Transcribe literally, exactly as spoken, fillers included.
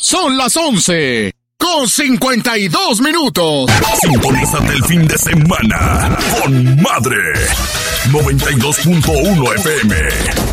Son las once con cincuenta y dos minutos. Sintonízate el fin de semana con Madre noventa y dos punto uno F M.